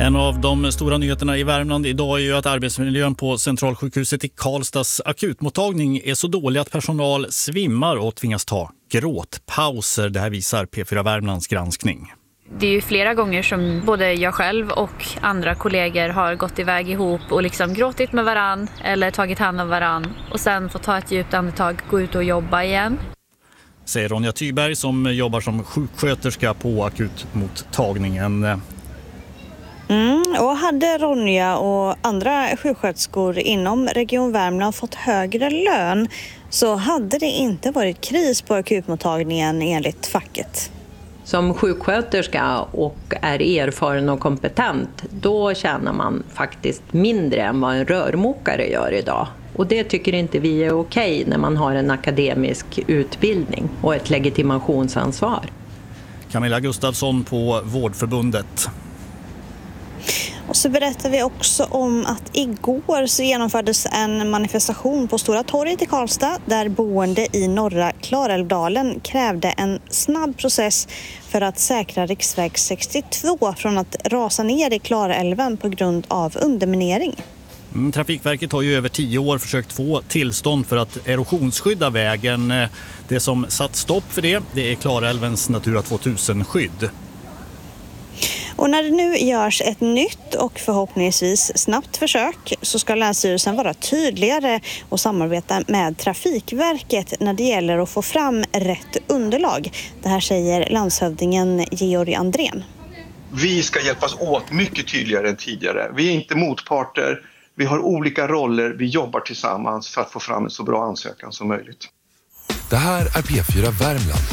En av de stora nyheterna i Värmland idag är ju att arbetsmiljön på Centralsjukhuset i Karlstads akutmottagning är så dålig att personal svimmar och tvingas ta gråtpauser. Det här visar P4 Värmlands granskning. Det är ju flera gånger som både jag själv och andra kollegor har gått iväg ihop och liksom gråtit med varann eller tagit hand om varann och sen får ta ett djupt andetag, gå ut och jobba igen. Säger Ronja Thyberg som jobbar som sjuksköterska på akutmottagningen. Och hade Ronja och andra sjuksköterskor inom Region Värmland fått högre lön så hade det inte varit kris på akutmottagningen enligt facket. Som sjuksköterska och är erfaren och kompetent, då tjänar man faktiskt mindre än vad en rörmokare gör idag. Och det tycker inte vi är okej när man har en akademisk utbildning och ett legitimationsansvar. Camilla Gustafsson på Vårdförbundet. Och så berättar vi också om att igår så genomfördes en manifestation på Stora torget i Karlstad där boende i norra Klarälvdalen krävde en snabb process för att säkra riksväg 62 från att rasa ner i Klarälven på grund av underminering. Trafikverket har ju över 10 år försökt få tillstånd för att erosionsskydda vägen. Det som satt stopp för det är Klarälvens Natura 2000-skydd. Och när det nu görs ett nytt och förhoppningsvis snabbt försök så ska Länsstyrelsen vara tydligare och samarbeta med Trafikverket när det gäller att få fram rätt underlag. Det här säger landshövdingen Georg Andrén. Vi ska hjälpas åt mycket tydligare än tidigare. Vi är inte motparter, vi har olika roller, vi jobbar tillsammans för att få fram en så bra ansökan som möjligt. Det här är P4 Värmland.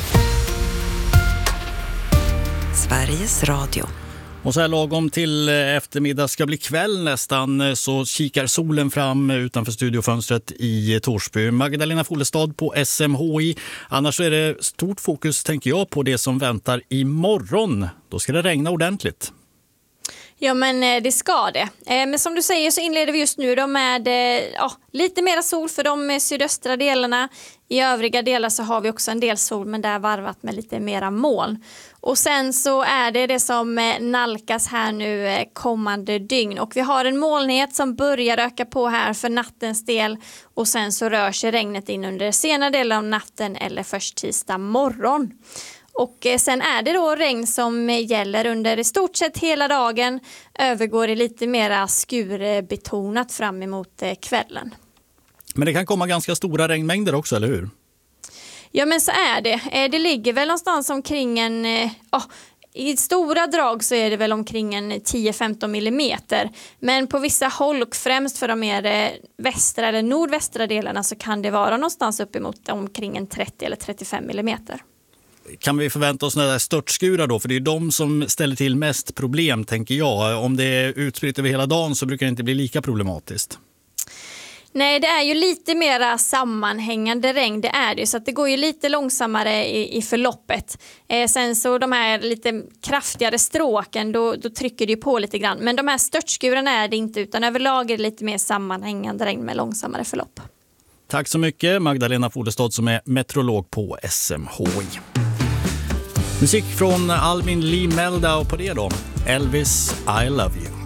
Sveriges Radio. Och så här lagom till eftermiddag ska bli kväll nästan så kikar solen fram utanför studiofönstret i Torsby. Magdalena Follestad på SMHI. Annars så är det stort fokus tänker jag på det som väntar imorgon. Då ska det regna ordentligt. Ja men det ska det. Men som du säger så inleder vi just nu då med lite mer sol för de sydöstra delarna. I övriga delar så har vi också en del sol men där varvat med lite mera moln. Och sen så är det som nalkas här nu kommande dygn. Och vi har en molnighet som börjar öka på här för nattens del. Och sen så rör sig regnet in under senare delen av natten eller först tisdag morgon. Och sen är det då regn som gäller under i stort sett hela dagen. Övergår i lite mera skurbetonat fram emot kvällen. Men det kan komma ganska stora regnmängder också, eller hur? Ja men så är det. Det ligger väl någonstans omkring i stora drag så är det väl omkring en 10-15 millimeter. Men på vissa håll och främst för de mer västra eller nordvästra delarna så kan det vara någonstans uppemot omkring en 30 eller 35 millimeter. Kan vi förvänta oss några störtskurar då? För det är de som ställer till mest problem tänker jag. Om det är utspritt över hela dagen så brukar det inte bli lika problematiskt. Nej, det är ju lite mera sammanhängande regn, det är det. Så att det går ju lite långsammare i förloppet. Sen så de här lite kraftigare stråken, då trycker det ju på lite grann. Men de här störtskurarna är det inte utan överlag är det lite mer sammanhängande regn med långsammare förlopp. Tack så mycket Magdalena Follestad som är meteorolog på SMHI. Musik från Alvin Lee Meldau på det då. Elvis, I love you.